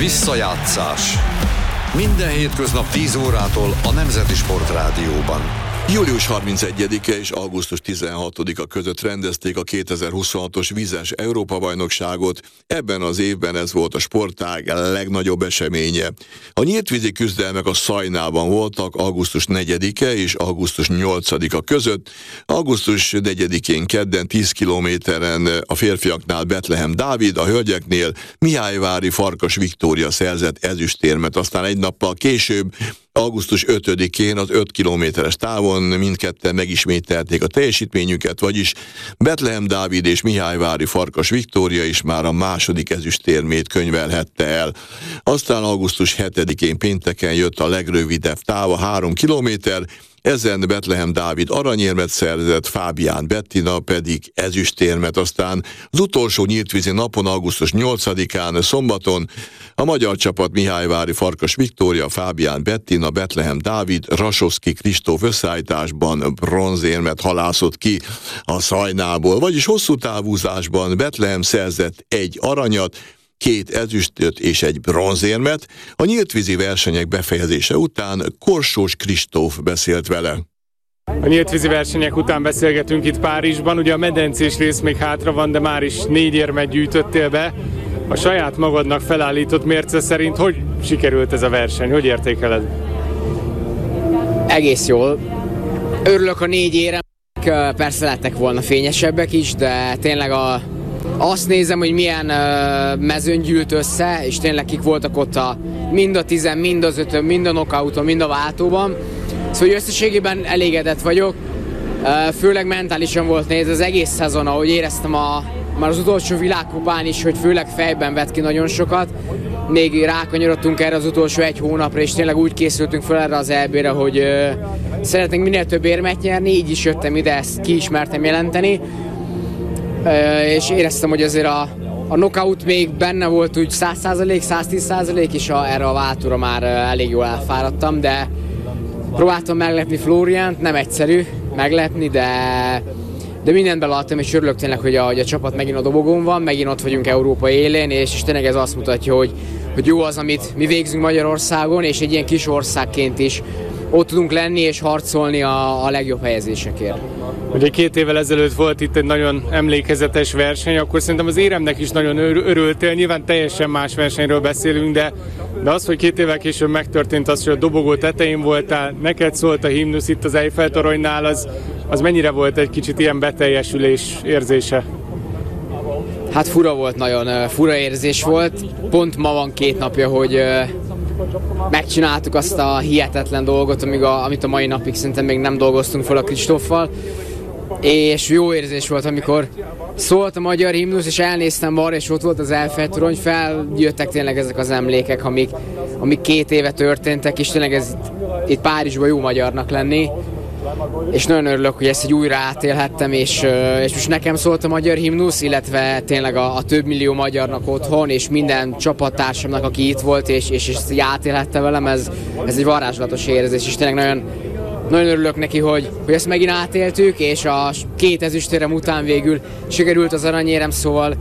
Visszajátszás. Minden hétköznap 10 órától a Nemzeti Sportrádióban. Július 31-e és augusztus 16-a között rendezték a 2026-os vízes Európa-bajnokságot. Ebben az évben ez volt a sportág legnagyobb eseménye. A nyíltvízi küzdelmek a Szajnában voltak augusztus 4-e és augusztus 8-a között. Augusztus 4-én kedden 10 kilométeren a férfiaknál Betlehem Dávid, a hölgyeknél Mihályvári Farkas Viktória szerzett ezüstérmet. Aztán egy nappal később, augusztus 5-én az 5 kilométeres távon mindketten megismételték a teljesítményüket, vagyis Betlehem Dávid és Mihályvári Farkas Viktória is már a második ezüstérmét könyvelhette el. Aztán augusztus 7-én pénteken jött a legrövidebb táv, a 3 kilométer, ezen Betlehem Dávid aranyérmet szerzett, Fábián Bettina pedig ezüstérmet. Aztán az utolsó nyíltvízi napon, augusztus 8-án szombaton a magyar csapat Mihályvári Farkas Viktória, Fábián Bettina, Betlehem Dávid, Rasowski Kristóf összeállításban bronzérmet halászott ki a Szajnából, vagyis hosszú távúzásban Betlehem szerzett egy aranyat, 2 ezüstöt és egy bronzérmet. A nyíltvízi versenyek befejezése után Korsós Kristóf beszélt vele. A nyíltvízi versenyek után beszélgetünk itt Párizsban, ugye a medencés rész még hátra van, de már is 4 érmet gyűjtöttél be. A saját magadnak felállított mérce szerint hogy sikerült ez a verseny? Hogy értékeled? Egész jól. Örülök a 4 éremnek, persze lettek volna fényesebbek is, de tényleg azt nézem, hogy milyen mezőn gyűlt össze, és tényleg kik voltak ott mind a 10, mind az 5, mind a knockouton, mind a váltóban. Szóval összességében elégedett vagyok, főleg mentálisan volt nehéz az egész szezon, ahogy éreztem már az utolsó világkupán is, hogy főleg fejben vett ki nagyon sokat. Még rákanyarodtunk erre az utolsó 1 hónapra, és tényleg úgy készültünk fel erre az EB-re, hogy szeretnénk minél több érmet nyerni, így is jöttem ide, ezt ki ismertem jelenteni. És éreztem, hogy azért a knockout még benne volt úgy 100%, 110%, és erre a váltóra már elég jól elfáradtam, de próbáltam meglepni Flóriánt, nem egyszerű meglepni, de mindent beleadtam, és örülök tényleg, hogy a csapat megint a dobogón van, megint ott vagyunk Európa élén, és tényleg ez azt mutatja, hogy jó az, amit mi végzünk Magyarországon, és egy ilyen kis országként is ott tudunk lenni és harcolni a legjobb helyezésekért. Ugye 2 évvel ezelőtt volt itt egy nagyon emlékezetes verseny, akkor szerintem az éremnek is nagyon örültél. Nyilván teljesen más versenyről beszélünk, de az, hogy 2 évvel később megtörtént az, hogy a dobogó tetején voltál, neked szólt a himnusz itt az Eiffel-toronynál, az mennyire volt egy kicsit ilyen beteljesülés érzése? Hát fura volt, nagyon fura érzés volt. Pont ma van 2 napja, hogy megcsináltuk azt a hihetetlen dolgot, amit a mai napig szerintem még nem dolgoztunk fel a Kristóffal. És jó érzés volt, amikor szólt a magyar himnusz, és elnéztem balra, és ott volt az Eiffel-torony, feljöttek tényleg ezek az emlékek, amik 2 éve történtek, és tényleg ez itt Párizsban jó magyarnak lenni. És nagyon örülök, hogy ezt így újra átélhettem, és most nekem szólt a magyar himnusz, illetve tényleg a több millió magyarnak otthon, és minden csapattársamnak, aki itt volt, és ezt így átélhette velem, ez egy varázslatos érzés, és tényleg nagyon örülök neki, hogy ezt megint átéltük, és a 2 ezüstérem után végül sikerült az aranyérem, szóval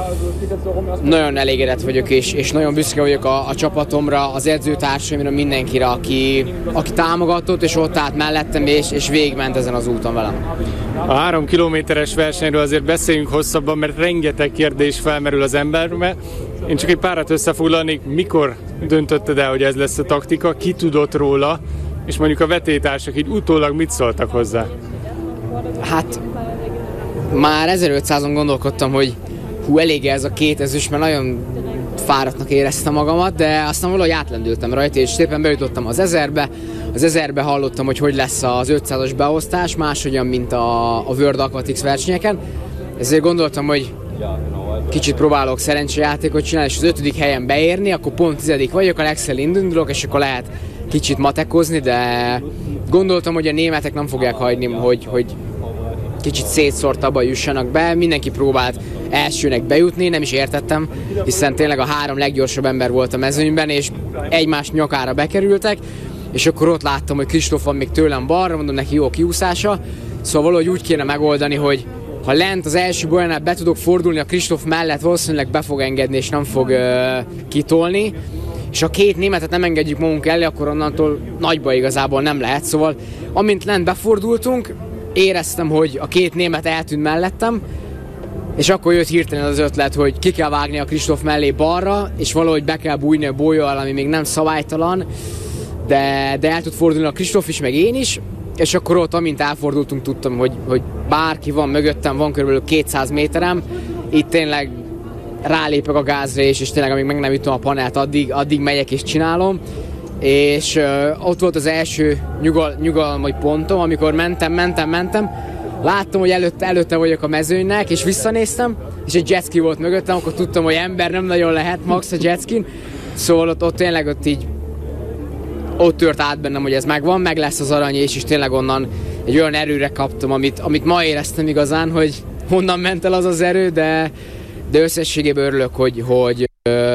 nagyon elégedett vagyok, és nagyon büszke vagyok a csapatomra, az edzőtársaimra, mindenkire, aki támogatott, és ott állt mellettem, és végigment ezen az úton velem. A 3 kilométeres versenyről azért beszéljünk hosszabban, mert rengeteg kérdés felmerül az emberbe. Én csak egy párat összefoglalnék, mikor döntötted el, hogy ez lesz a taktika, ki tudott róla, és mondjuk a vetélytársak így utólag mit szóltak hozzá? Hát már 1500-on gondolkodtam, hogy elég ez a 2 ezüst, mert nagyon fáradtnak éreztem magamat, de aztán valahogy átlendültem rajta, és szépen bejutottam az 1000-be. Az 1000-be hallottam, hogy lesz az 500-as beosztás, máshogyan, mint a World Aquatics versenyeken. Ezért gondoltam, hogy kicsit próbálok szerencsejátékot csinálni, és az 5. helyen beérni, akkor pont 10. vagyok, a legszelén indulok, és akkor lehet kicsit matekozni, de gondoltam, hogy a németek nem fogják hagyni, hogy kicsit szétszórtabban jussanak be. Mindenki próbált elsőnek bejutni, nem is értettem, hiszen tényleg a 3 leggyorsabb ember volt a mezőnyben, és egymás nyakára bekerültek, és akkor ott láttam, hogy Kristóf van még tőlem balra, mondom neki jó kiúszása, szóval valahogy úgy kéne megoldani, hogy ha lent az első bolyánál be tudok fordulni a Kristóf mellett, valószínűleg be fog engedni és nem fog kitolni. És ha két németet nem engedjük magunk elé, akkor onnantól nagyba igazából nem lehet. Szóval amint lent befordultunk, éreztem, hogy a két német eltűnt mellettem, és akkor jött hirtelen az ötlet, hogy ki kell vágni a Kristóf mellé balra, és valahogy be kell bújni a bolyóval, ami még nem szabálytalan, de el tud fordulni a Kristóf is, meg én is, és akkor ott, amint elfordultunk, tudtam, hogy bárki van mögöttem, van kb. 200 méterem, itt tényleg rálépek a gázra, és tényleg amíg meg nem ütöm a panelt, addig megyek és csinálom. És ott volt az első nyugalmi pontom, amikor mentem, láttam, hogy előtte vagyok a mezőnynek, és visszanéztem, és egy jetski volt mögöttem, akkor tudtam, hogy ember nem nagyon lehet max a jetskin, szóval ott tényleg ott tört át bennem, hogy ez megvan, meg lesz az arany, és tényleg onnan egy olyan erőre kaptam, amit ma éreztem igazán, hogy honnan ment el az az erő, de összességében örülök, hogy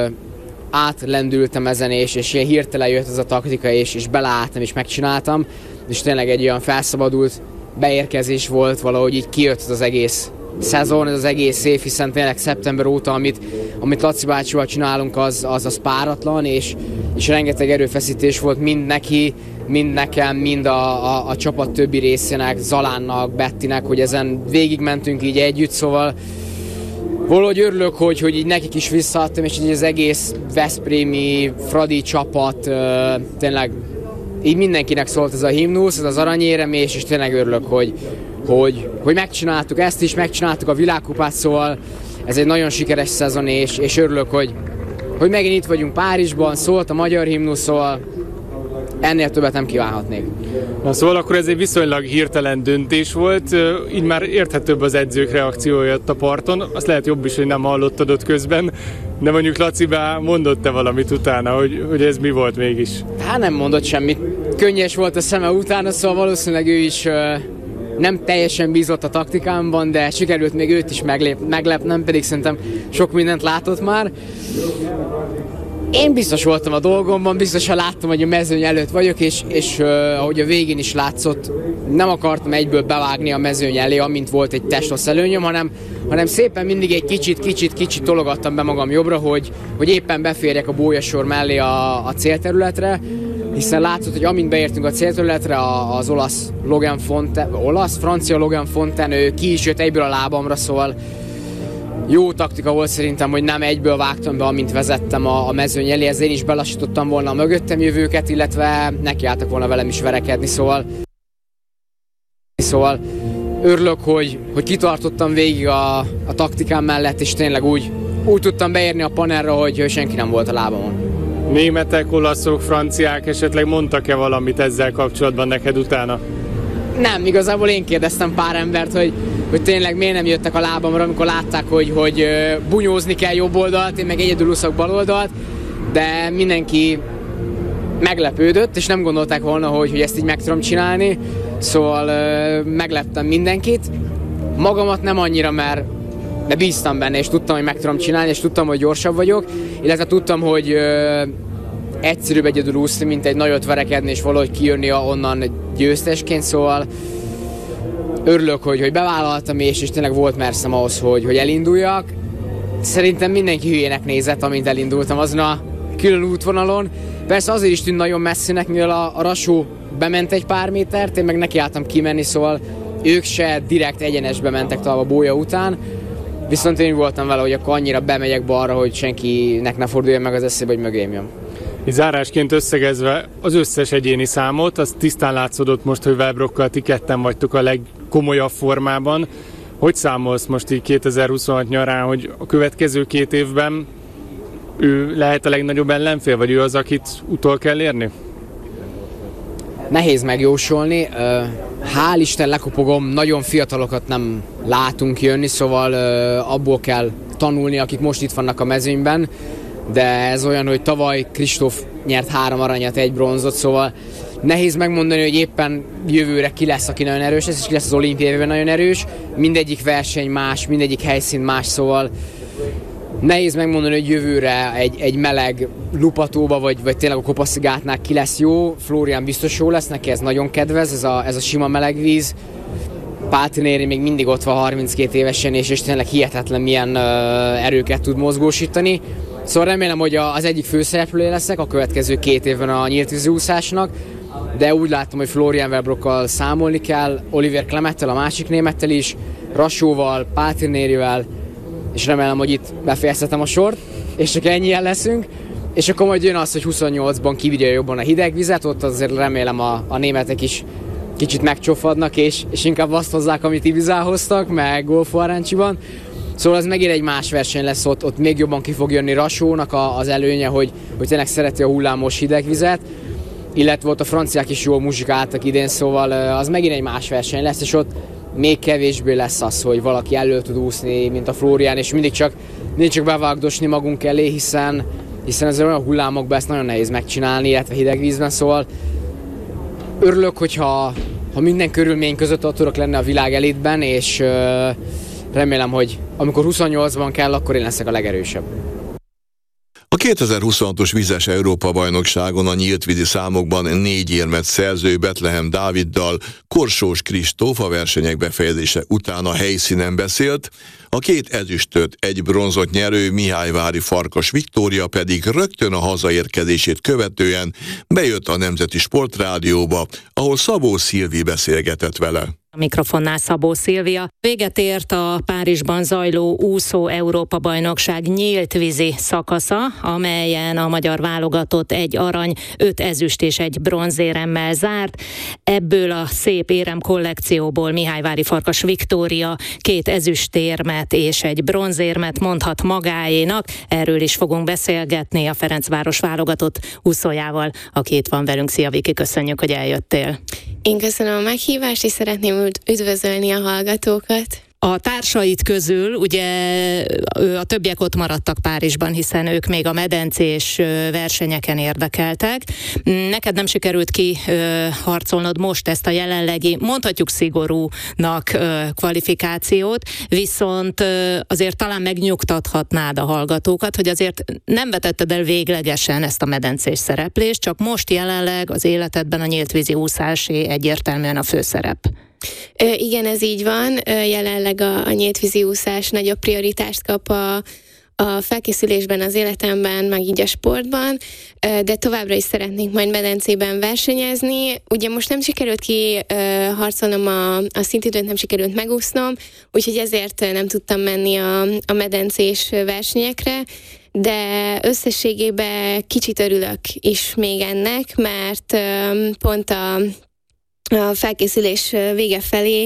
átlendültem ezen, és ilyen hirtelen jött ez a taktika, és beleálltam, és megcsináltam, és tényleg egy olyan felszabadult beérkezés volt, valahogy így kijött az egész szezon, ez az egész év, hiszen tényleg szeptember óta, amit Laci bácsival csinálunk, az páratlan, és rengeteg erőfeszítés volt mind neki, mind nekem, mind a csapat többi részének, Zalánnak, Bettinek, hogy ezen végigmentünk így együtt, szóval valahogy örülök, hogy így nekik is visszaadtam, és így az egész veszprémi, fradi csapat, tényleg így mindenkinek szólt ez a himnusz, ez az aranyérem, és tényleg örülök, hogy megcsináltuk ezt is, megcsináltuk a világkupát, szóval ez egy nagyon sikeres szezon, és örülök, hogy megint itt vagyunk Párizsban, szólt a magyar himnusz, szóval ennél többet nem kívánhatnék. Na szóval akkor ez egy viszonylag hirtelen döntés volt, így már érthetőbb az edzők reakciója ott a parton, azt lehet jobb is, hogy nem hallottad ott közben, de mondjuk Laci mondott-e valamit utána, hogy ez mi volt mégis? Hát nem mondott semmit, könnyes volt a szeme utána, szóval valószínűleg ő is nem teljesen bízott a taktikámban, de sikerült még őt is meglepnem, pedig szerintem sok mindent látott már. Én biztos voltam a dolgomban, biztosan láttam, hogy a mezőny előtt vagyok, és ahogy a végén is látszott, nem akartam egyből bevágni a mezőny elé, amint volt egy testos előnyöm, hanem szépen mindig egy kicsit tologattam be magam jobbra, hogy éppen beférjek a bólyasor mellé a célterületre, hiszen látszott, hogy amint beértünk a célterületre, az francia Logan Fontaine, ő ki is jött egyből a lábamra, szóval jó taktika volt szerintem, hogy nem egyből vágtam be, amint vezettem a mezőny elé, ezért én is belassítottam volna a mögöttem jövőket, illetve nekiálltak volna velem is verekedni, szóval örülök, hogy kitartottam végig a taktikám mellett, és tényleg úgy tudtam beérni a panelra, hogy senki nem volt a lábamon. Németek, olaszok, franciák esetleg mondtak-e valamit ezzel kapcsolatban neked utána? Nem, igazából én kérdeztem pár embert, hogy tényleg miért nem jöttek a lábamra, amikor látták, hogy bunyózni kell jobb oldalt, én meg egyedül úszok bal oldalt, de mindenki meglepődött, és nem gondolták volna, hogy ezt így meg tudom csinálni, szóval megleptem mindenkit. Magamat nem annyira, mert bíztam benne, és tudtam, hogy meg tudom csinálni, és tudtam, hogy gyorsabb vagyok, illetve tudtam, hogy egyszerűbb egyedül úszni, mint egy nagyot verekedni, és valahogy kijönni onnan győztesként, szóval örülök, hogy bevállaltam, és tényleg volt merszem ahhoz, hogy elinduljak. Szerintem mindenki hülyének nézett, amint elindultam azon a külön útvonalon. Persze azért is tűnt nagyon messzinek, mivel a Rasó bement egy pár métert, én meg nekiálltam kimenni, szóval ők se direkt egyenesbe mentek talán a bólya után. Viszont én voltam vele, hogy akkor annyira bemegyek balra, hogy senkinek ne forduljon meg az eszébe, hogy mögém jön. Így zárásként összegezve az összes egyéni számot, az tisztán látszódott most, hogy Wellbrockkal ti ketten vagytok a legkomolyabb formában. Hogy számolsz most így 2026 nyarán, hogy a következő 2 évben ő lehet a legnagyobb ellenfél, vagy ő az, akit utol kell érni? Nehéz megjósolni. Hál' Isten lekopogom, nagyon fiatalokat nem látunk jönni, szóval abból kell tanulni, akik most itt vannak a mezőnyben. De ez olyan, hogy tavaly Kristóf nyert 3 aranyat, 1 bronzot, szóval nehéz megmondani, hogy éppen jövőre ki lesz, aki nagyon erős lesz, és ki lesz az olimpiában nagyon erős. Mindegyik verseny más, mindegyik helyszín más, szóval nehéz megmondani, hogy jövőre egy meleg Lupatóba, vagy tényleg a Kopaszigátnál ki lesz jó. Flórián biztos jó lesz, neki ez nagyon kedvez, ez a sima meleg víz. Pátrinéri még mindig ott van 32 évesen, és tényleg hihetetlen milyen erőket tud mozgósítani. Szóval remélem, hogy az egyik főszereplője leszek a következő 2 évben a nyíltvízi úszásnak, de úgy látom, hogy Florian Wellbrockkal számolni kell, Oliver Klemettel, a másik némettel is, Rassóval, Pátrinérivel, és remélem, hogy itt befejezhetem a sort, és csak ennyien leszünk. És akkor majd jön az, hogy 28-ban kivigye jobban a hideg vizet, ott azért remélem a németek is kicsit megcsofadnak, és inkább azt hozzák, amit Ibizán hoztak, meg Golfo Arancsiban. Szóval ez megint egy más verseny lesz, ott még jobban ki fog jönni Rassónak az előnye, hogy tényleg szereti a hullámos hideg vizet, illetve ott a franciák is jól muzsikáltak idén, szóval az megint egy más verseny lesz, és ott még kevésbé lesz az, hogy valaki elő tud úszni, mint a Florian, és mindig csak bevágdosni magunk elé, hiszen ezzel olyan hullámokban ezt nagyon nehéz megcsinálni, illetve hideg vízben, szóval örülök, hogyha minden körülmény között ott tudok lenni a világ elitben, és remélem, hogy amikor 28-ban kell, akkor én leszek a legerősebb. A 2026-os vizes Európa-bajnokságon a nyíltvízi számokban 4 érmet szerző Betlehem Dáviddal Korsós Kristóf a versenyek befejezése után a helyszínen beszélt, a 2 ezüstöt, 1 bronzot nyerő Mihályvári Farkas Viktória pedig rögtön a hazaérkezését követően bejött a Nemzeti Sportrádióba, ahol Szabó Szilvi beszélgetett vele. A mikrofonnál Szabó Szilvia. Véget ért a Párizsban zajló úszó Európa-bajnokság nyíltvízi szakasza, amelyen a magyar válogatott 1 arany, 5 ezüst és 1 bronzéremmel zárt. Ebből a szép érem kollekcióból Mihályvári Farkas Viktória 2 ezüstérmet és 1 bronzérmet mondhat magáénak. Erről is fogunk beszélgetni a Ferencváros válogatott úszójával, aki itt van velünk. Szia Viki, köszönjük, hogy eljöttél. Én köszönöm a meghívást, és szeretném üdvözölni a hallgatókat. A társait közül ugye a többiek ott maradtak Párizsban, hiszen ők még a medencés versenyeken érdekeltek. Neked nem sikerült kiharcolnod most ezt a jelenlegi, mondhatjuk szigorúnak kvalifikációt, viszont azért talán megnyugtathatnád a hallgatókat, hogy azért nem vetetted el véglegesen ezt a medencés szereplést, csak most jelenleg az életedben a nyíltvízi úszásé egyértelműen a főszerep. Igen, ez így van. Jelenleg a nyíltvízi úszás nagyobb prioritást kap a felkészülésben, az életemben, meg így a sportban, de továbbra is szeretnénk majd medencében versenyezni. Ugye most nem sikerült kiharcolnom a szintidőt, nem sikerült megúsznom, úgyhogy ezért nem tudtam menni a medencés versenyekre, de összességében kicsit örülök is még ennek, mert pont a felkészülés vége felé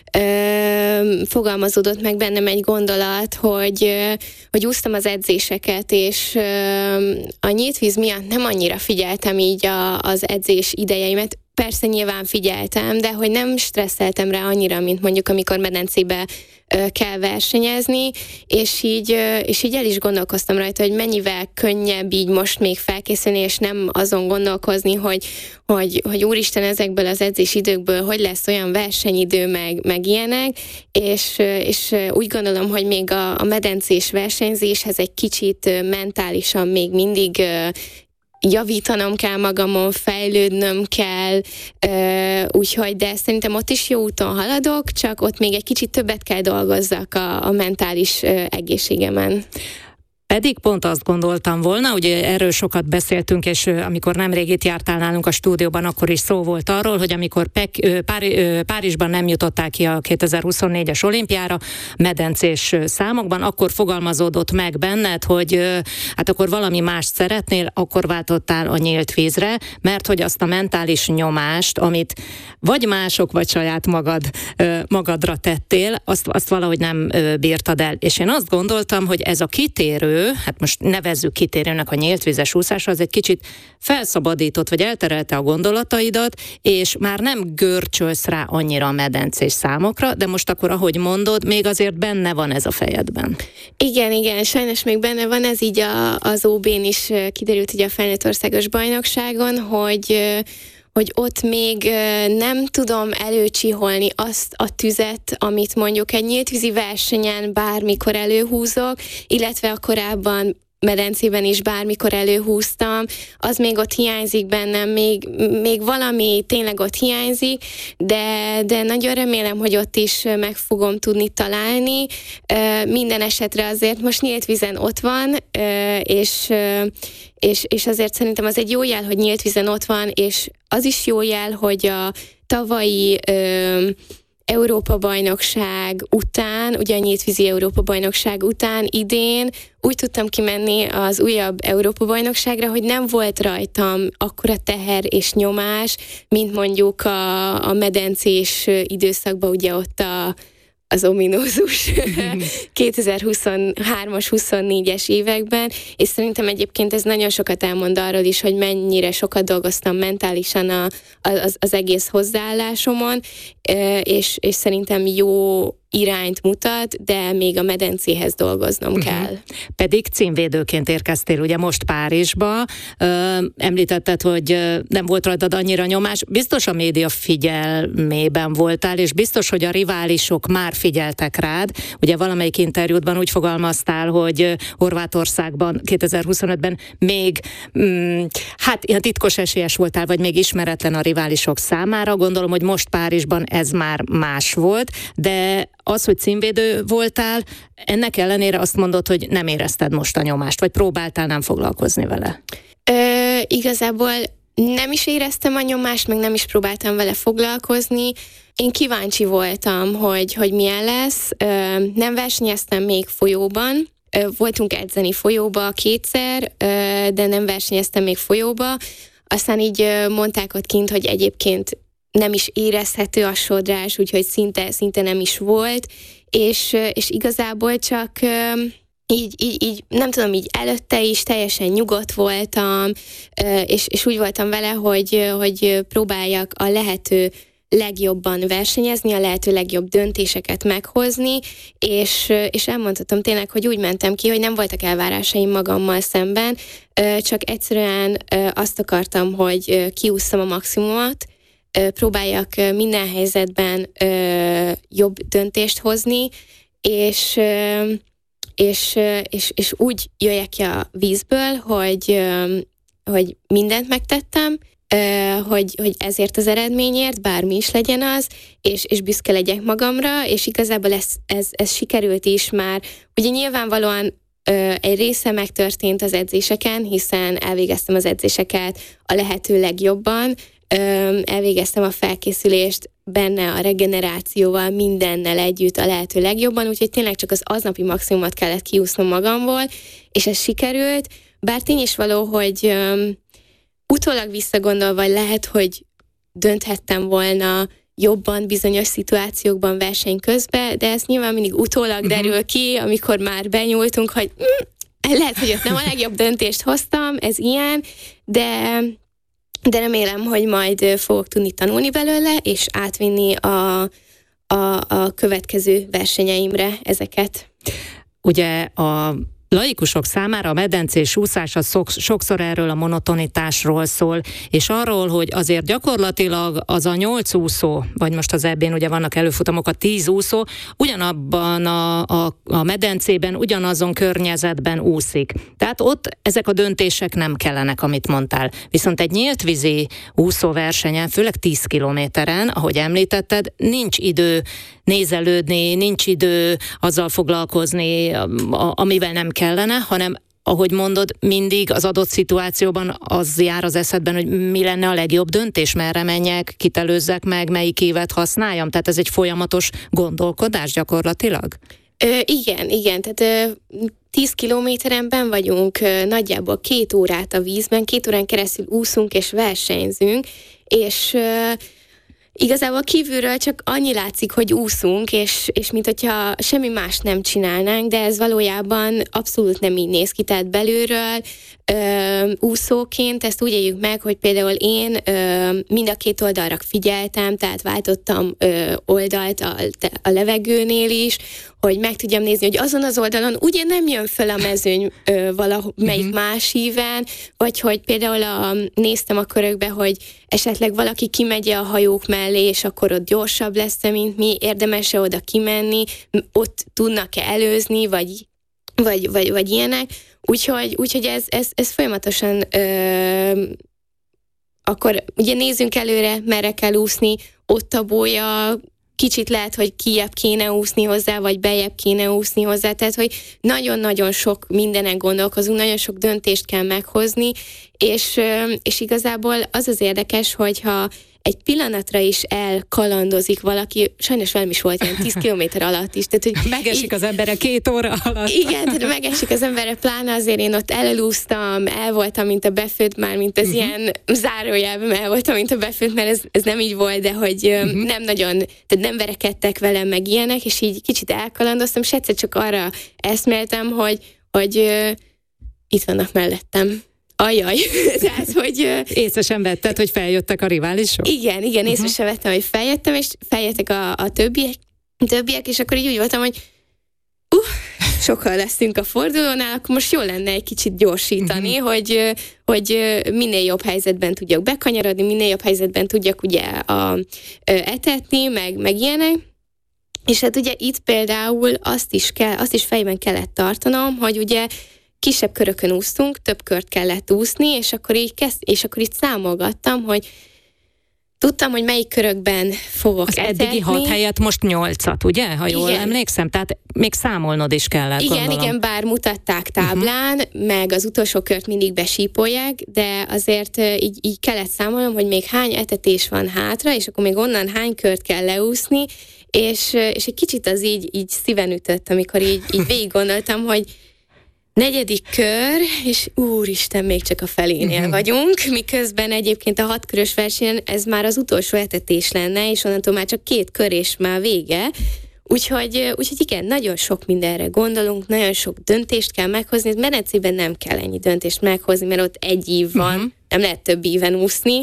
fogalmazódott meg bennem egy gondolat, hogy úsztam az edzéseket, és a nyíltvíz miatt nem annyira figyeltem így az edzés idejeimet. Persze nyilván figyeltem, de hogy nem stresszeltem rá annyira, mint mondjuk amikor medencébe kell versenyezni, és így el is gondolkoztam rajta, hogy mennyivel könnyebb így most még felkészülni, és nem azon gondolkozni, hogy úristen, ezekből az edzésidőkből hogy lesz olyan versenyidő, meg ilyenek, és úgy gondolom, hogy még a medencés versenyzéshez egy kicsit mentálisan még mindig javítanom kell magamon, fejlődnöm kell, úgyhogy, de szerintem ott is jó úton haladok, csak ott még egy kicsit többet kell dolgozzak a mentális egészségemen. Pedig pont azt gondoltam volna, ugye erről sokat beszéltünk, és amikor nemrég itt jártál nálunk a stúdióban, akkor is szó volt arról, hogy amikor Párizsban nem jutották ki a 2024-es olimpiára medencés számokban, akkor fogalmazódott meg benned, hogy hát akkor valami mást szeretnél, akkor váltottál a nyílt vízre, mert hogy azt a mentális nyomást, amit vagy mások, vagy saját magadra tettél, azt valahogy nem bírtad el. És én azt gondoltam, hogy ez a kitérő, hát most nevezzük kitérőnek a nyíltvízes úszásra, az egy kicsit felszabadított, vagy elterelte a gondolataidat, és már nem görcsölsz rá annyira a medencés számokra, de most akkor, ahogy mondod, még azért benne van ez a fejedben. Igen, sajnos még benne van, ez így az OB-n is kiderült ugye a felnőtt országos bajnokságon, hogy ott még nem tudom előcsiholni azt a tüzet, amit mondjuk egy nyíltvízi versenyen bármikor előhúzok, illetve a korábban medencében is bármikor előhúztam, az még ott hiányzik bennem, még valami tényleg ott hiányzik, de nagyon remélem, hogy ott is meg fogom tudni találni. Minden esetre azért most nyílt vízen ott van, és azért szerintem az egy jó jel, hogy nyílt vízen ott van, és az is jó jel, hogy a tavalyi Európa-bajnokság után, ugye a nyíltvízi Európa-bajnokság után idén úgy tudtam kimenni az újabb Európa-bajnokságra, hogy nem volt rajtam akkora teher és nyomás, mint mondjuk a medencés időszakban, ugye ott az ominózus 2023-as, 24-es években, és szerintem egyébként ez nagyon sokat elmond arról is, hogy mennyire sokat dolgoztam mentálisan az egész hozzáállásomon, és szerintem jó irányt mutat, de még a medencéhez dolgoznom kell. Pedig címvédőként érkeztél ugye most Párizsba, említetted, hogy nem volt rajtad annyira nyomás, biztos a média figyelmében voltál, és biztos, hogy a riválisok már figyeltek rád, ugye valamelyik interjútban úgy fogalmaztál, hogy Horvátországban 2025-ben még ilyen titkos esélyes voltál, vagy még ismeretlen a riválisok számára, gondolom, hogy most Párizsban ez már más volt, de az, hogy címvédő voltál, ennek ellenére azt mondod, hogy nem érezted most a nyomást, vagy próbáltál nem foglalkozni vele? Igazából nem is éreztem a nyomást, meg nem is próbáltam vele foglalkozni. Én kíváncsi voltam, hogy milyen lesz. Nem versenyeztem még folyóban. Voltunk edzeni folyóba kétszer, de nem versenyeztem még folyóba. Aztán így mondták ott kint, hogy egyébként nem is érezhető a sodrás, úgyhogy szinte nem is volt, és igazából csak így nem tudom, így előtte is teljesen nyugodt voltam, és úgy voltam vele, hogy próbáljak a lehető legjobban versenyezni, a lehető legjobb döntéseket meghozni, és elmondhatom tényleg, hogy úgy mentem ki, hogy nem voltak elvárásaim magammal szemben, csak egyszerűen azt akartam, hogy kiússzam a maximumot, próbáljak minden helyzetben jobb döntést hozni, és úgy jöjjek ki a vízből, hogy mindent megtettem, hogy ezért az eredményért, bármi is legyen az, és büszke legyek magamra, és igazából ez sikerült is már. Ugye nyilvánvalóan egy része megtörtént az edzéseken, hiszen elvégeztem az edzéseket a lehető legjobban, elvégeztem a felkészülést benne a regenerációval, mindennel együtt a lehető legjobban, úgyhogy tényleg csak az aznapi maximumot kellett kiúsznom magamból, és ez sikerült, bár tény is való, hogy utólag visszagondolva lehet, hogy dönthettem volna jobban bizonyos szituációkban verseny közben, de ez nyilván mindig utólag derül ki, amikor már benyúltunk, hogy lehet, hogy ott nem a legjobb döntést hoztam, ez ilyen, de remélem, hogy majd fogok tudni tanulni belőle, és átvinni a következő versenyeimre ezeket. Ugye a laikusok számára a medencés úszás az sokszor erről a monotonitásról szól, és arról, hogy azért gyakorlatilag az a 8 úszó, vagy most az EB-n ugye vannak előfutamok, a 10 úszó, ugyanabban a medencében, ugyanazon környezetben úszik. Tehát ott ezek a döntések nem kellenek, amit mondtál. Viszont egy nyíltvízi úszóversenyen, főleg 10 kilométeren, ahogy említetted, nincs idő nézelődni, nincs idő azzal foglalkozni, amivel nem kellene, hanem ahogy mondod, mindig az adott szituációban az jár az eszedben, hogy mi lenne a legjobb döntés, merre menjek, kit előzzek meg, melyik évet használjam. Tehát ez egy folyamatos gondolkodás gyakorlatilag? Igen, tehát 10 kilométeren benn vagyunk, nagyjából 2 órát a vízben, 2 órán keresztül úszunk és versenyzünk, és igazából kívülről csak annyi látszik, hogy úszunk, és mint hogyha semmi más nem csinálnánk, de ez valójában abszolút nem így néz ki, tehát belülről úszóként ezt úgy éljük meg, hogy például én mind a 2 oldalra figyeltem, tehát váltottam oldalt a levegőnél is, hogy meg tudjam nézni, hogy azon az oldalon ugye nem jön föl a mezőny valamelyik más íven, vagy hogy például néztem a körökbe, hogy esetleg valaki kimegy a hajók mellé, és akkor ott gyorsabb lesz-e, mint mi, érdemes-e oda kimenni, ott tudnak-e előzni, vagy ilyenek. Úgyhogy ez folyamatosan akkor ugye nézzünk előre, merre kell úszni, ott a bólya, kicsit lehet, hogy kijebb kéne úszni hozzá, vagy bejebb kéne úszni hozzá, tehát hogy nagyon-nagyon sok mindenen gondolkozunk, nagyon sok döntést kell meghozni, és igazából az érdekes, hogyha egy pillanatra is elkalandozik valaki, sajnos velem is volt ilyen 10 kilométer alatt is. Tehát, hogy megesik az emberre 2 óra alatt. Igen, tehát megesik az emberre, pláne azért én ott elúsztam, el voltam, mint a befőtt, már mint az ilyen zárójelben el voltam, mint a befőtt, mert ez nem így volt, de hogy nem nagyon, tehát nem verekedtek velem meg ilyenek, és így kicsit elkalandoztam, és egyszer csak arra eszméltem, hogy itt vannak mellettem. Ajaj, tehát, hogy... Észre sem vetted, hogy feljöttek a riválisok? Igen, észre sem vettem, hogy feljöttem, és feljöttek a többiek, és akkor így úgy voltam, hogy sokan leszünk a fordulónál, akkor most jó lenne egy kicsit gyorsítani, hogy minél jobb helyzetben tudjak bekanyarodni, minél jobb helyzetben tudjak ugye etetni, meg ilyenek. És hát ugye itt például azt is fejben kellett tartanom, hogy ugye kisebb körökön úsztunk, több kört kellett úszni, és akkor így számolgattam, hogy tudtam, hogy melyik körökben fogok etetni. Eddigi 6 helyett most 8-at, ugye? Ha jól emlékszem, tehát még számolnod is kellett, gondolom. Igen, bár mutatták táblán, meg az utolsó kört mindig besípolják, de azért így kellett számolnom, hogy még hány etetés van hátra, és akkor még onnan hány kört kell leúszni, és egy kicsit az így szíven ütött, amikor így végig gondoltam, hogy 4. kör, és úristen, még csak a felénél vagyunk, miközben egyébként a 6 körös versenyen ez már az utolsó etetés lenne, és onnantól már csak 2 kör, és már vége. Úgyhogy igen, nagyon sok mindenre gondolunk, nagyon sok döntést kell meghozni, Velencében nem kell ennyi döntést meghozni, mert ott 1 ív van, nem lehet több íven úszni,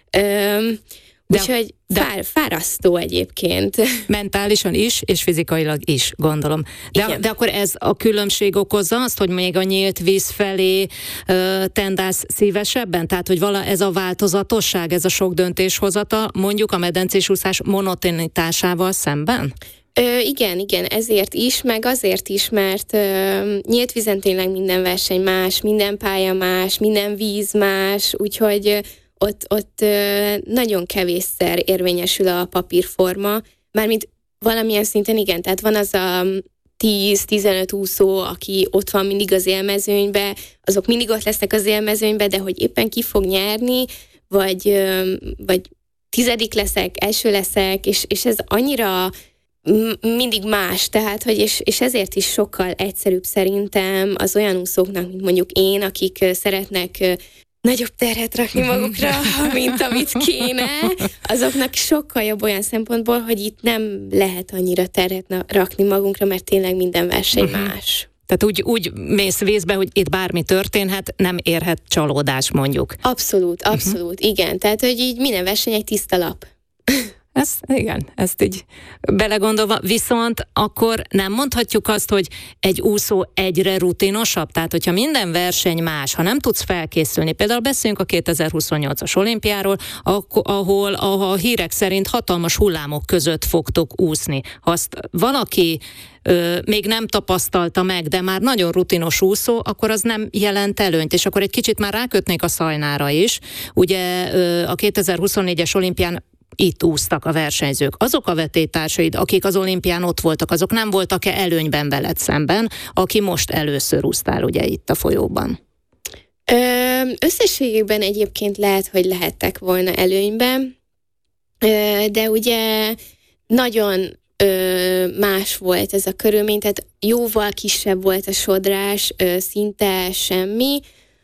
úgyhogy fárasztó egyébként. Mentálisan is, és fizikailag is, gondolom. De akkor ez a különbség okozza azt, hogy még a nyílt víz felé tendálsz szívesebben? Tehát, hogy ez a változatosság, ez a sok döntéshozata, mondjuk a medencés úszás monotonitásával szemben? Igen, ezért is, meg azért is, mert nyílt vízen tényleg minden verseny más, minden pálya más, minden víz más, úgyhogy ott nagyon kevésszer érvényesül a papírforma, mármint valamilyen szinten igen, tehát van az a 10-15 úszó, aki ott van mindig az élmezőnybe, azok mindig ott lesznek az élmezőnybe, de hogy éppen ki fog nyerni, vagy 10. leszek, első leszek, és ez annyira mindig más, tehát, hogy és ezért is sokkal egyszerűbb szerintem az olyan úszóknak, mint mondjuk én, akik szeretnek nagyobb terhet rakni magukra, mint amit kéne, azoknak sokkal jobb olyan szempontból, hogy itt nem lehet annyira terhet rakni magunkra, mert tényleg minden verseny más. Tehát úgy mész vízbe, hogy itt bármi történhet, nem érhet csalódás, mondjuk. Abszolút, igen. Tehát, hogy így minden verseny egy tiszta lap. Ezt így belegondolva, viszont akkor nem mondhatjuk azt, hogy egy úszó egyre rutinosabb, tehát hogyha minden verseny más, ha nem tudsz felkészülni, például beszéljünk a 2028-as olimpiáról, ahol a hírek szerint hatalmas hullámok között fogtok úszni. Ha azt valaki még nem tapasztalta meg, de már nagyon rutinos úszó, akkor az nem jelent előnyt, és akkor egy kicsit már rákötnék a Szajnára is. Ugye a 2024-es olimpián itt úsztak a versenyzők. Azok a vetélytársaid, akik az olimpián ott voltak, azok nem voltak-e előnyben veled szemben, aki most először úsztál ugye itt a folyóban? Összességében egyébként lehet, hogy lehettek volna előnyben, de ugye nagyon más volt ez a körülmény, tehát jóval kisebb volt a sodrás, szinte semmi,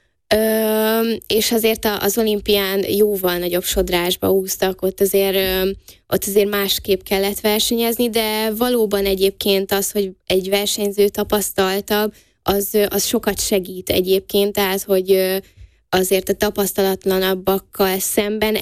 és azért az olimpián jóval nagyobb sodrásba úsztak, ott azért másképp kellett versenyezni, de valóban egyébként az, hogy egy versenyző tapasztaltabb, az sokat segít egyébként, tehát hogy azért a tapasztalatlanabbak szemben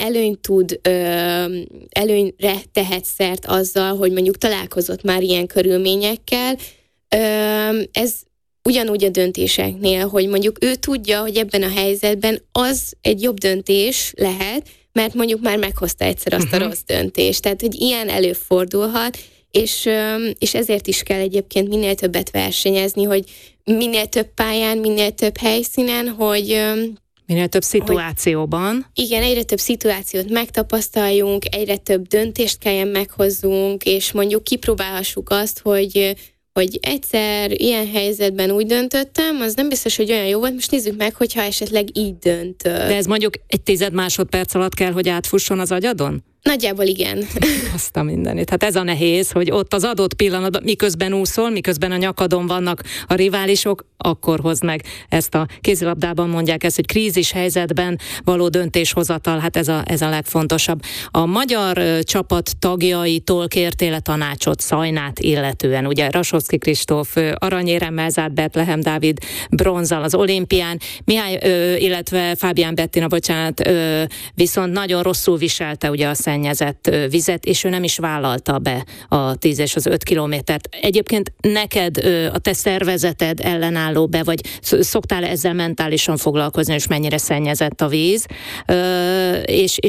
előnyre tehet szert azzal, hogy mondjuk találkozott már ilyen körülményekkel. Ez ugyanúgy a döntéseknél, hogy mondjuk ő tudja, hogy ebben a helyzetben az egy jobb döntés lehet, mert mondjuk már meghozta egyszer azt a rossz döntést. Tehát, hogy ilyen előfordulhat, és ezért is kell egyébként minél többet versenyezni, hogy minél több pályán, minél több helyszínen, hogy minél több szituációban. Igen, egyre több szituációt megtapasztaljunk, egyre több döntést kelljen meghozzunk, és mondjuk kipróbálhassuk azt, hogy egyszer ilyen helyzetben úgy döntöttem, az nem biztos, hogy olyan jó volt, most nézzük meg, hogyha esetleg így döntök. De ez mondjuk 1/10 másodperc alatt kell, hogy átfusson az agyadon? Nagyjából igen. Azt a mindenit. Hát ez a nehéz, hogy ott az adott pillanatban, miközben úszol, miközben a nyakadon vannak a riválisok, akkor hozd meg ezt a kézilabdában mondják ezt, hogy krízis helyzetben való döntéshozatal, hát ez a legfontosabb. A magyar csapat tagjaitól kértél tanácsot Szajnát illetően, ugye Rasovszky Kristóf aranyéremmel zárt, Betlehem Dávid bronzzal az olimpián, Mihály, illetve Fábián Bettina, viszont nagyon rosszul viselte ugye a szennyezett vizet, és ő nem is vállalta be a 10 és az 5 kilométert. Egyébként neked a te szervezeted ellenálló be, vagy szoktál ezzel mentálisan foglalkozni, és mennyire szennyezett a víz, és